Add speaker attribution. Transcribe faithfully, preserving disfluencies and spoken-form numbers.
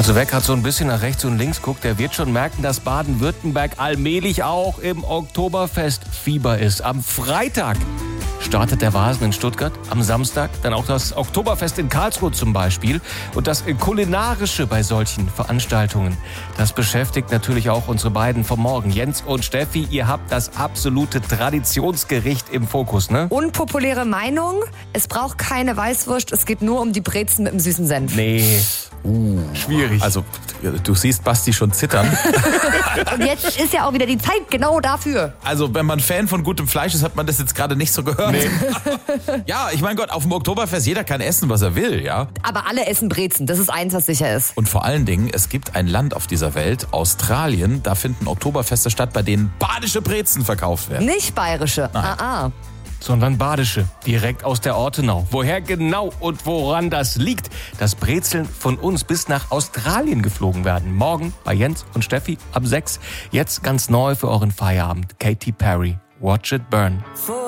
Speaker 1: Also wer gerade so ein bisschen nach rechts und links guckt, der wird schon merken, dass Baden-Württemberg allmählich auch im Oktoberfest-Fieber ist. Am Freitag startet der Vasen in Stuttgart, am Samstag dann auch das Oktoberfest in Karlsruhe zum Beispiel. Und das Kulinarische bei solchen Veranstaltungen, das beschäftigt natürlich auch unsere beiden vom Morgen. Jens und Steffi, ihr habt das absolute Traditionsgericht im Fokus, ne?
Speaker 2: Unpopuläre Meinung, es braucht keine Weißwurst, es geht nur um die Brezen mit dem süßen Senf.
Speaker 1: Nee,
Speaker 3: Uh,
Speaker 1: schwierig.
Speaker 3: Also, du siehst Basti schon zittern.
Speaker 2: Und jetzt ist ja auch wieder die Zeit genau dafür.
Speaker 3: Also, wenn man Fan von gutem Fleisch ist, hat man das jetzt gerade nicht so gehört. Nee. Ja, ich mein Gott, auf dem Oktoberfest, jeder kann essen, was er will, ja?
Speaker 2: Aber alle essen Brezen, das ist eins, was sicher ist.
Speaker 3: Und vor allen Dingen, es gibt ein Land auf dieser Welt, Australien, da finden Oktoberfeste statt, bei denen badische Brezen verkauft werden.
Speaker 2: Nicht bayerische.
Speaker 3: Nein.
Speaker 2: Ah, ah.
Speaker 1: Sondern badische, direkt aus der Ortenau. Woher genau und woran das liegt, dass Brezeln von uns bis nach Australien geflogen werden. Morgen bei Jens und Steffi ab sechs. Jetzt ganz neu für euren Feierabend. Katy Perry, Watch It Burn.